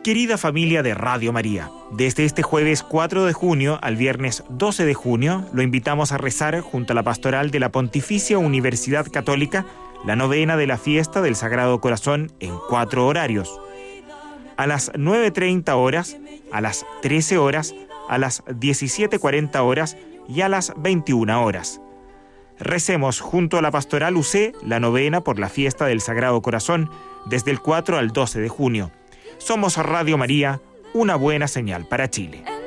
Querida familia de Radio María, desde este jueves 4 de junio al viernes 12 de junio, lo invitamos a rezar junto a la pastoral de la Pontificia Universidad Católica la novena de la fiesta del Sagrado Corazón en 4 horarios. A las 9:30 horas, a las 13 horas, a las 17:40 horas y a las 21 horas. Recemos junto a la pastoral UC la novena por la fiesta del Sagrado Corazón desde el 4 al 12 de junio. Somos Radio María, una buena señal para Chile.